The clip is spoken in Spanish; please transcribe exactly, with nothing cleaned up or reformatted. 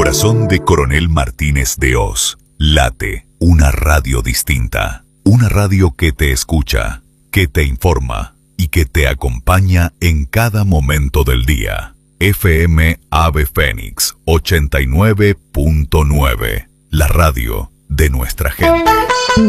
corazón de Coronel Martínez de Oz late una radio distinta. Una radio que te escucha, que te informa y que te acompaña en cada momento del día. F M Ave Fénix ochenta y nueve punto nueve. La radio de nuestra gente.